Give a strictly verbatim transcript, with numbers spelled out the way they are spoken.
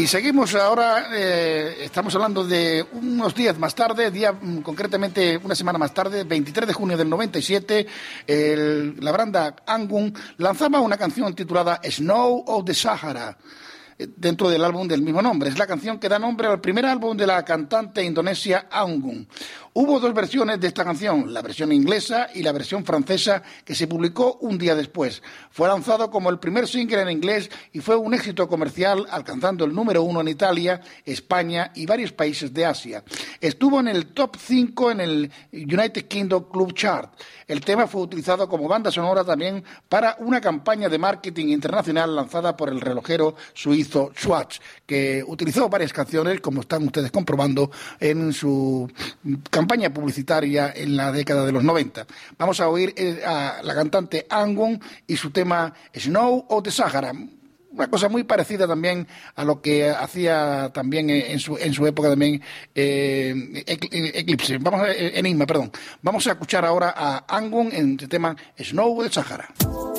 Y seguimos ahora, eh, estamos hablando de unos días más tarde, día concretamente una semana más tarde, veintitrés de junio del noventa y siete, el, la banda Anggun lanzaba una canción titulada Snow of the Sahara, dentro del álbum del mismo nombre. Es la canción que da nombre al primer álbum de la cantante indonesia Anggun. Hubo dos versiones de esta canción, la versión inglesa y la versión francesa, que se publicó un día después. Fue lanzado como el primer single en inglés y fue un éxito comercial, alcanzando el número uno en Italia, España y varios países de Asia. Estuvo en el top cinco en el United Kingdom Club Chart. El tema fue utilizado como banda sonora también para una campaña de marketing internacional lanzada por el relojero suizo Swatch, que utilizó varias canciones, como están ustedes comprobando, en su campaña publicitaria en la década de los noventa. Vamos a oír a la cantante Anggun y su tema Snow of the Sahara. Una cosa muy parecida también a lo que hacía también en su, en su época también eh, Eclipse. Vamos a, Enigma, perdón. Vamos a escuchar ahora a Anggun en el tema Snow of the Sahara.